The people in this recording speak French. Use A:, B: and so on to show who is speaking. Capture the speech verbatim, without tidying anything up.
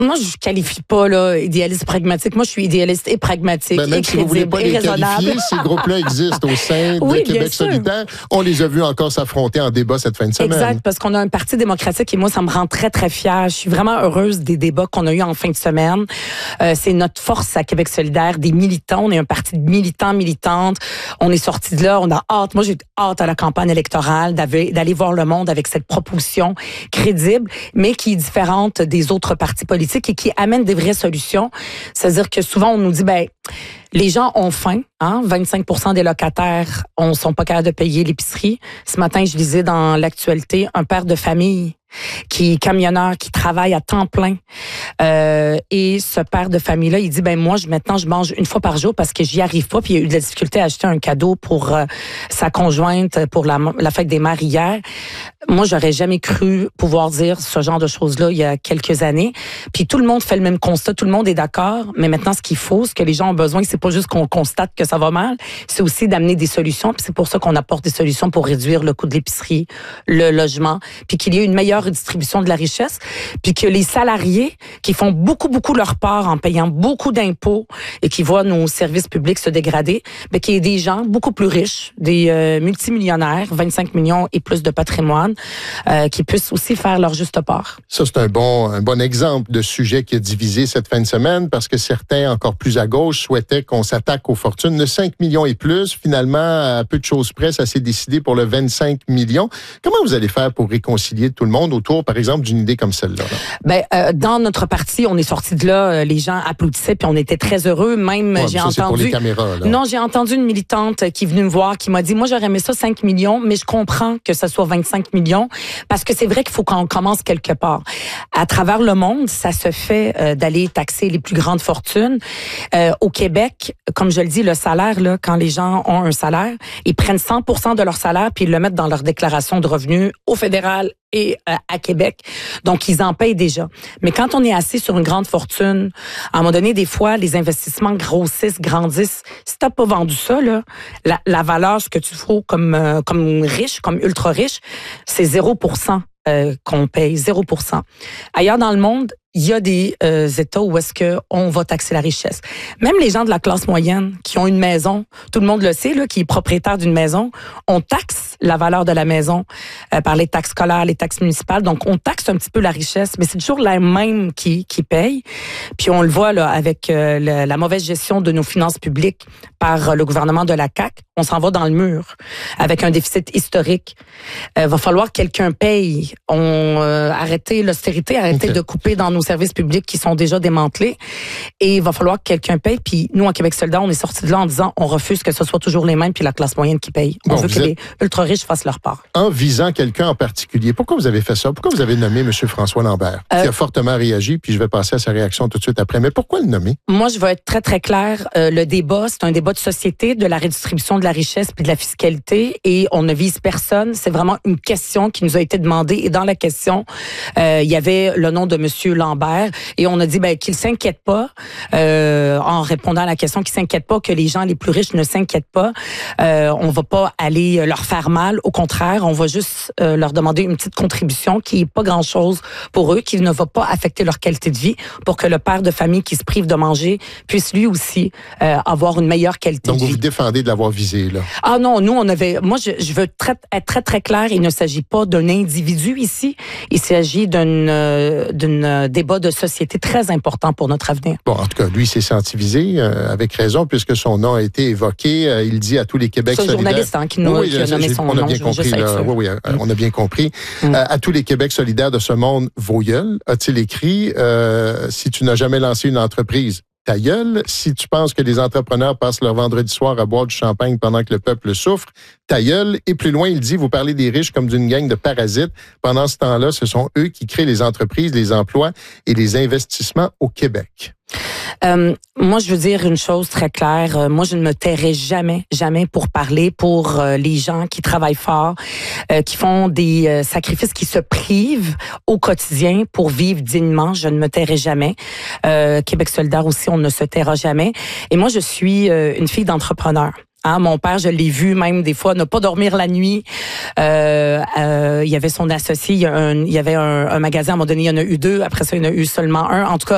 A: Moi, je qualifie pas là idéaliste pragmatique. Moi, je suis idéaliste et pragmatique,
B: ben, même
A: et
B: si vous voulez
A: crédible,
B: pas
A: et
B: les
A: raisonnable.
B: qualifier, ces groupes-là existent au sein de
A: Oui,
B: Québec solidaire. On les a vus encore s'affronter en débat cette fin de semaine.
A: Exact, parce qu'on a un parti démocratique et moi, ça me rend très, très fière. Je suis vraiment heureuse des débats qu'on a eu en fin de semaine. Euh, c'est notre force à Québec solidaire, des militants. On est un parti de militants, militantes. On est sortis de là. On a hâte. Moi, j'ai hâte à la campagne électorale d'aller voir le monde avec cette proposition crédible, mais qui est différente des autres partis politiques et qui amène des vraies solutions. C'est-à-dire que souvent, on nous dit, ben, les gens ont faim. Hein? vingt-cinq pour cent des locataires ne sont pas capables de payer l'épicerie. Ce matin, je lisais dans l'actualité un père de famille qui est camionneur, qui travaille à temps plein. Euh, et ce père de famille-là, il dit, ben moi, je, maintenant, je mange une fois par jour parce que j'y arrive pas. Puis il a eu de la difficulté à acheter un cadeau pour euh, sa conjointe pour la, la fête des mères hier. Moi, j'aurais jamais cru pouvoir dire ce genre de choses-là il y a quelques années. Puis tout le monde fait le même constat, tout le monde est d'accord. Mais maintenant, ce qu'il faut, ce que les gens ont besoin, c'est pas juste qu'on constate que ça va mal, c'est aussi d'amener des solutions. Puis c'est pour ça qu'on apporte des solutions pour réduire le coût de l'épicerie, le logement, puis qu'il y ait une meilleure redistribution de la richesse, puis que les salariés qui font beaucoup, beaucoup leur part en payant beaucoup d'impôts et qui voient nos services publics se dégrader, bien, qu'il y ait des gens beaucoup plus riches, des euh, multimillionnaires, vingt-cinq millions et plus de patrimoine, euh, qui puissent aussi faire leur juste part.
B: Ça, c'est un bon, un bon exemple de sujet qui a divisé cette fin de semaine parce que certains, encore plus à gauche, souhaitaient qu'on s'attaque aux fortunes de cinq millions et plus. Finalement, à peu de choses près, ça s'est décidé pour le vingt-cinq millions. Comment vous allez faire pour réconcilier tout le monde autour, par exemple, d'une idée comme celle-là?
A: Ben, euh, dans notre parti, on est sorti de là, euh, les gens applaudissaient puis on était très heureux. Même,
B: ouais,
A: j'ai
B: ça,
A: entendu.
B: C'est pour les caméras, là.
A: Non, j'ai entendu une militante qui est venue me voir, qui m'a dit, moi, j'aurais aimé ça cinq millions, mais je comprends que ça soit vingt-cinq millions parce que c'est vrai qu'il faut qu'on commence quelque part. À travers le monde, ça se fait euh, d'aller taxer les plus grandes fortunes. Euh, au Québec, comme je le dis, le salaire, là, quand les gens ont un salaire, ils prennent cent pour cent de leur salaire puis ils le mettent dans leur déclaration de revenus au fédéral et euh, à Québec. Donc, ils en payent déjà. Mais quand on est assis sur une grande fortune, à un moment donné, des fois, les investissements grossissent, grandissent. Si t'as pas vendu ça, là, la, la valeur, ce que tu faut comme, euh, comme riche, comme ultra riche, c'est zéro pour cent euh, qu'on paye, zéro pour cent. Ailleurs dans le monde, il y a des euh, États où est-ce que on va taxer la richesse. Même les gens de la classe moyenne qui ont une maison, tout le monde le sait, là, qui est propriétaire d'une maison, on taxe la valeur de la maison euh, par les taxes scolaires, les taxes municipales. Donc, on taxe un petit peu la richesse, mais c'est toujours la même qui, qui paye. Puis on le voit là avec euh, la, la mauvaise gestion de nos finances publiques par euh, le gouvernement de la C A Q. On s'en va dans le mur avec un déficit historique. Il euh, va falloir que quelqu'un paye. On euh, arrêter l'austérité, arrêter okay. de couper dans nos services publics qui sont déjà démantelés. Et il va falloir que quelqu'un paye. Puis nous, en Québec solidaire, on est sortis de là en disant on refuse que ce soit toujours les mêmes puis la classe moyenne qui paye. On bon, veut que êtes... les ultra-riches fassent leur part.
B: En visant quelqu'un en particulier, pourquoi vous avez fait ça? Pourquoi vous avez nommé M. François Lambert, euh... qui a fortement réagi, puis je vais passer à sa réaction tout de suite après. Mais pourquoi le nommer?
A: Moi, je vais être très, très claire. Euh, le débat, c'est un débat de société, de la redistribution de la richesse puis de la fiscalité. Et on ne vise personne. C'est vraiment une question qui nous a été demandée. Et dans la question, euh, il y avait le nom de M. Lambert. Et on a dit ben, qu'il ne s'inquiète pas, euh, en répondant à la question, qu'il ne s'inquiète pas, que les gens les plus riches ne s'inquiètent pas. Euh, on ne va pas aller leur faire mal. Au contraire, on va juste euh, leur demander une petite contribution qui n'est pas grand-chose pour eux, qui ne va pas affecter leur qualité de vie, pour que le père de famille qui se prive de manger puisse lui aussi euh, avoir une meilleure qualité
B: Donc,
A: de vie.
B: Donc, vous vous défendez de l'avoir visé, là?
A: Ah non, nous, on avait... Moi, je, je veux très, être très, très clair. Il ne s'agit pas d'un individu ici. Il s'agit d'un euh, d'un débat de société très important pour notre avenir.
B: Bon, en tout cas, lui, s'est senti visé, euh, avec raison, puisque son nom a été évoqué. Euh, il dit à tous les Québec solidaires...
A: C'est un journaliste hein, qui, nous,
B: oui,
A: qui a nommé son
B: on
A: nom.
B: A bien
A: je,
B: compris,
A: je
B: là, oui, oui, mm. on a bien compris. Mm. Euh, à tous les Québec solidaires de ce monde, vos gueules, a-t-il écrit, euh, si tu n'as jamais lancé une entreprise, ta gueule. Si tu penses que les entrepreneurs passent leur vendredi soir à boire du champagne pendant que le peuple souffre, ta gueule. Et plus loin, il dit, vous parlez des riches comme d'une gang de parasites. Pendant ce temps-là, ce sont eux qui créent les entreprises, les emplois et les investissements au Québec.
A: Euh, moi, je veux dire une chose très claire. Euh, moi, je ne me tairai jamais, jamais pour parler pour euh, les gens qui travaillent fort, euh, qui font des euh, sacrifices, qui se privent au quotidien pour vivre dignement. Je ne me tairai jamais. Euh, Québec solidaire aussi, on ne se taira jamais. Et moi, je suis euh, une fille d'entrepreneur. Hein, mon père, je l'ai vu même des fois ne pas dormir la nuit. Euh, euh, il y avait son associé, il y, a un, il y avait un, un magasin, à un moment donné, il y en a eu deux. Après ça, il y en a eu seulement un. En tout cas,